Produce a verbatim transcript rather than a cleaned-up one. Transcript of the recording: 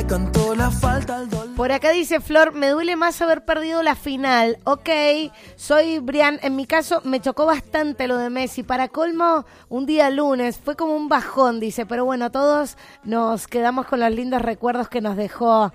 Cantó la falta al dolor. Por acá dice Flor, me duele más haber perdido la final. Ok, soy Brian. En mi caso me chocó bastante lo de Messi. Para colmo, un día lunes. Fue como un bajón, dice. Pero bueno, todos nos quedamos con los lindos recuerdos que nos dejó